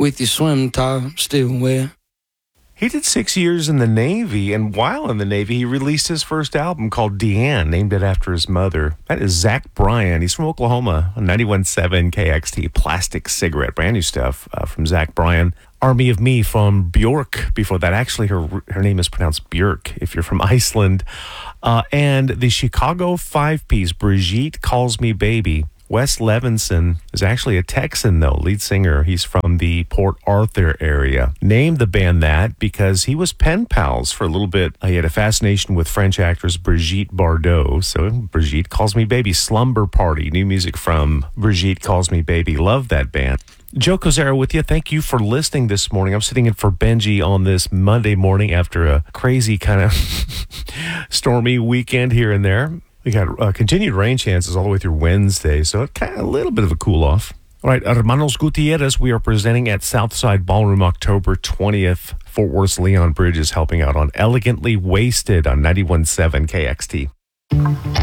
with your swim top still wet. He did 6 years in the Navy, and while in the Navy, he released his first album called Deanne, named it after his mother. That is Zach Bryan. He's from Oklahoma, 91.7 KXT, Plastic Cigarette, brand new stuff from Zach Bryan. Army of Me from Björk. Before that, actually, her name is pronounced Björk if you're from Iceland. And the Chicago five-piece, Brigitte Calls Me Baby. Wes Levinson is actually a Texan, though, lead singer. He's from the Port Arthur area. Named the band that because he was pen pals for a little bit. He had a fascination with French actress Brigitte Bardot. So Brigitte Calls Me Baby. Slumber Party, new music from Brigitte Calls Me Baby. Love that band. Joe Kozera with you. Thank you for listening this morning. I'm sitting in for Benji on this Monday morning after a crazy kind of stormy weekend here and there. We got continued rain chances all the way through Wednesday, so kind of a little bit of a cool off. All right, Hermanos Gutierrez, we are presenting at Southside Ballroom October 20th. Fort Worth's Leon Bridge is helping out on Elegantly Wasted on 91.7 KXT.